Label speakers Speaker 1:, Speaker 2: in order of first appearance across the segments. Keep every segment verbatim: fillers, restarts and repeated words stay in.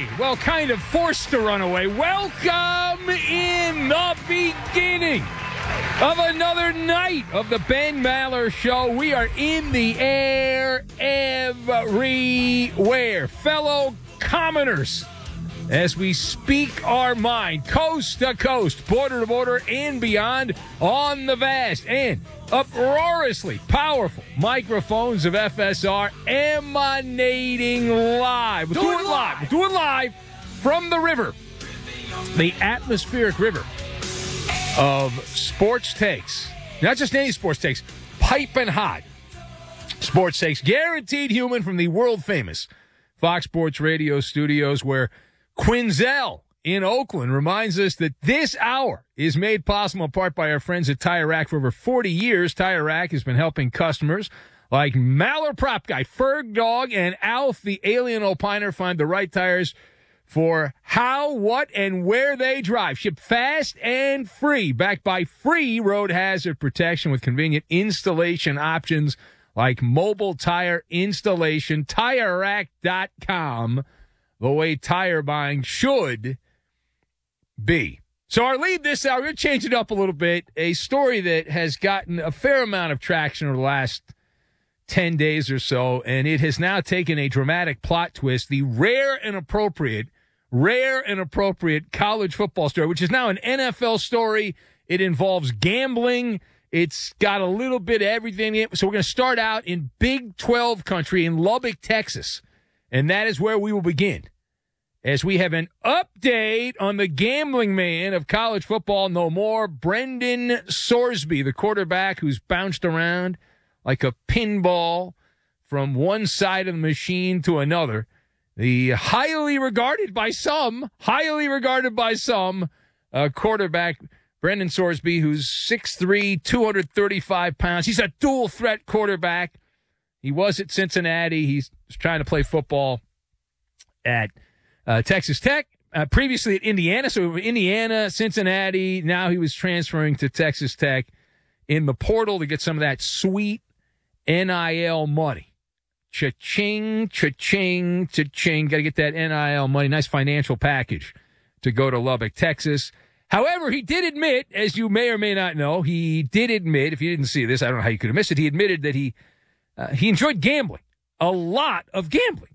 Speaker 1: away. Well, kind of forced to run away. Welcome in the beginning of another night of the Ben Maller Show. We are in the air everywhere. Fellow commoners, as we speak our mind, coast to coast, border to border, and beyond, on the vast and uproariously powerful microphones of F S R, emanating live. We'll do, do it live. We'll do it live from the river, the atmospheric river of sports takes. Not just any sports takes, piping hot sports takes, guaranteed human, from the world-famous Fox Sports Radio studios, where Quinzel in Oakland reminds us that this hour is made possible in part by our friends at Tire Rack. For over forty years, Tire Rack has been helping customers like Maller Prop Guy, Ferg Dog, and Alf, the Alien Opiner, find the right tires for how, what, and where they drive. Shipped fast and free, backed by free road hazard protection with convenient installation options like mobile tire installation. Tire Rack dot com, the way tire buying should be. So our lead this hour, we're going to change it up a little bit. A story that has gotten a fair amount of traction over the last ten days or so, and it has now taken a dramatic plot twist. The rare and appropriate, rare and appropriate college football story, which is now an N F L story. It involves gambling. It's got a little bit of everything in it. So we're going to start out in Big twelve country in Lubbock, Texas, and that is where we will begin, as we have an update on the gambling man of college football no more, Brendan Sorsby, the quarterback who's bounced around like a pinball from one side of the machine to another. The highly regarded by some, highly regarded by some, uh, quarterback, Brendan Sorsby, who's six three, two hundred thirty-five pounds. He's a dual-threat quarterback. He was at Cincinnati. He's trying to play football at Uh, Texas Tech, uh, previously at Indiana. So Indiana, Cincinnati. Now he was transferring to Texas Tech in the portal to get some of that sweet N I L money. Cha-ching, cha-ching, cha-ching. Got to get that N I L money. Nice financial package to go to Lubbock, Texas. However, he did admit, as you may or may not know, he did admit, if you didn't see this, I don't know how you could have missed it, he admitted that he uh, he enjoyed gambling, a lot of gambling,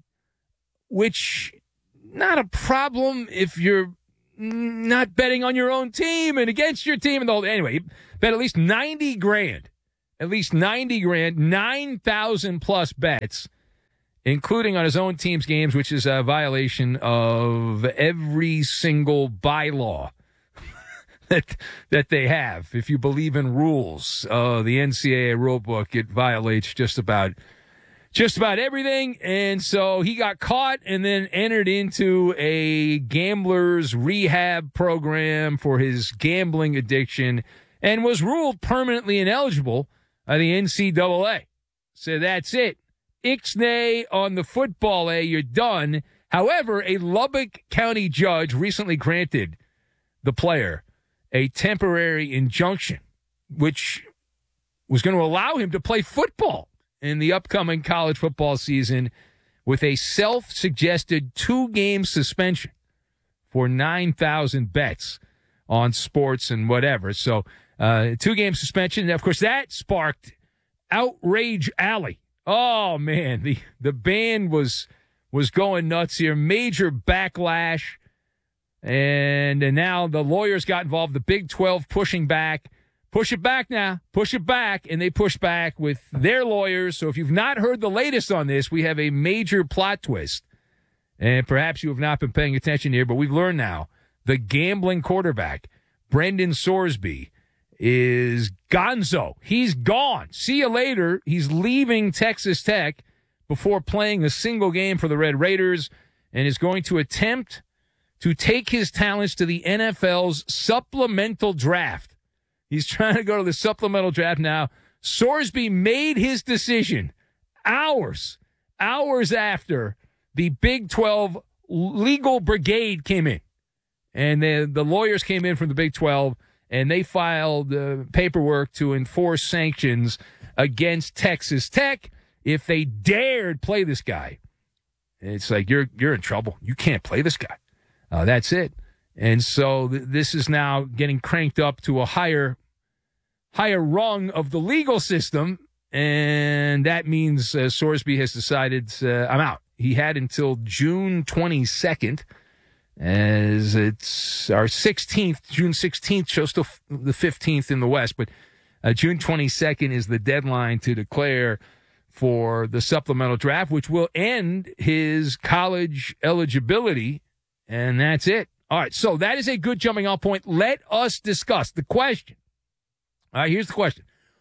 Speaker 1: which not a problem if you're not betting on your own team and against your team and the whole. Anyway, he bet at least ninety grand, at least ninety grand, nine thousand plus bets, including on his own team's games, which is a violation of every single bylaw that that they have. If you believe in rules, uh, the N C double A rule book, it violates just about Just about everything, and so he got caught and then entered into a gambler's rehab program for his gambling addiction and was ruled permanently ineligible by the N C double A. So that's it. Ixnay on the football A, you're done. However, a Lubbock County judge recently granted the player a temporary injunction, which was going to allow him to play football in the upcoming college football season with a self-suggested two-game suspension for nine thousand bets on sports and whatever. So uh, two-game suspension. Of course, that sparked Outrage Alley. Oh, man, the, the band was was going nuts here. Major backlash. And, and now the lawyers got involved. The Big twelve pushing back. Push it back now. Push it back. And they push back with their lawyers. So if you've not heard the latest on this, we have a major plot twist. And perhaps you have not been paying attention here, but we've learned now the gambling quarterback, Brendan Sorsby, is gonzo. He's gone. See you later. He's leaving Texas Tech before playing a single game for the Red Raiders and is going to attempt to take his talents to the N F L's supplemental draft. He's trying to go to the supplemental draft now. Sorsby made his decision hours, hours after the Big twelve legal brigade came in. And the, the lawyers came in from the Big twelve, and they filed uh, paperwork to enforce sanctions against Texas Tech if they dared play this guy It's like, you're you're in trouble. You can't play this guy. Uh, that's it. And so th- this is now getting cranked up to a higher higher rung of the legal system, and that means uh, Sorsby has decided, uh, I'm out. He had until June twenty-second, as it's our sixteenth, June sixteenth, shows still the fifteenth in the West, but uh, June twenty-second is the deadline to declare for the supplemental draft, which will end his college eligibility, and that's it. All right, so that is a good jumping off point. Let us discuss the question. All right, here's the question.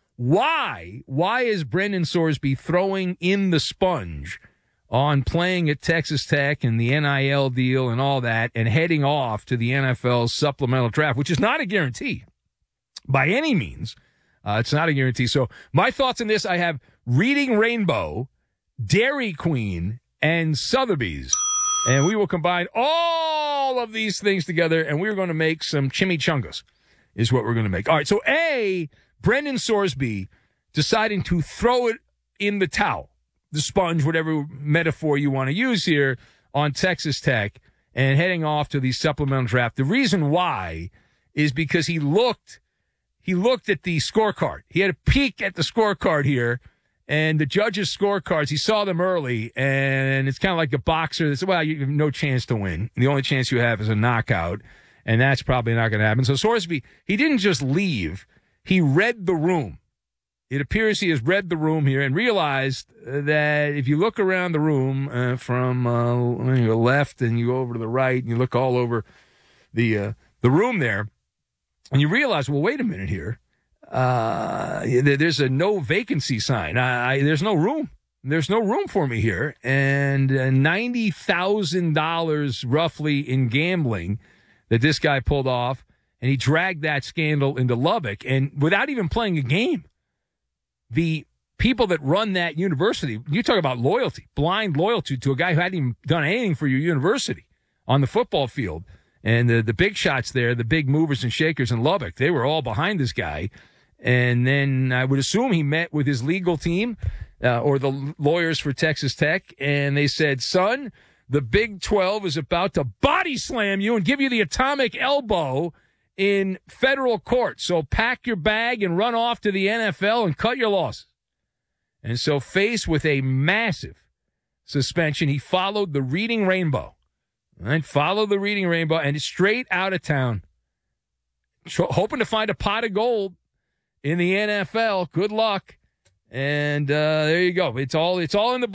Speaker 1: Why, why is Brendan Sorsby throwing in the sponge on playing at Texas Tech and the N I L deal and all that and heading off to the N F L's supplemental draft, which is not a guarantee by any means? Uh, it's not a guarantee. So my thoughts on this, I have Reading Rainbow, Dairy Queen, and Sotheby's. And we will combine all of these things together, and we're going to make some chimichangas is what we're going to make. All right, so A, Brendan Sorsby deciding to throw it in the towel, the sponge, whatever metaphor you want to use here, on Texas Tech and heading off to the supplemental draft. The reason why is because he looked he looked at the scorecard. He had a peek at the scorecard here, and the judges' scorecards, he saw them early, and it's kind of like a boxer that said, well, you have no chance to win. The only chance you have is a knockout, and that's probably not going to happen. So Sorsby, he didn't just leave. He read the room. It appears he has read the room here and realized that if you look around the room uh, from uh, your left and you go over to the right and you look all over the uh, the room there, and you realize, well, wait a minute here. Uh, there's a no vacancy sign. I, I, there's no room. There's no room for me here. And uh, ninety thousand dollars roughly in gambling that this guy pulled off, and he dragged that scandal into Lubbock, and without even playing a game. The people that run that university, you talk about loyalty, blind loyalty to a guy who hadn't even done anything for your university on the football field. And the, the big shots there, the big movers and shakers in Lubbock, they were all behind this guy. And then I would assume he met with his legal team uh, or the lawyers for Texas Tech, and they said, son, the Big twelve is about to body slam you and give you the atomic elbow in federal court. So pack your bag and run off to the N F L and cut your losses. And so faced with a massive suspension, he followed the Reading Rainbow. Right? Followed the Reading Rainbow and straight out of town. Hoping to find a pot of gold in the N F L. Good luck. And uh, there you go. It's all it's all in the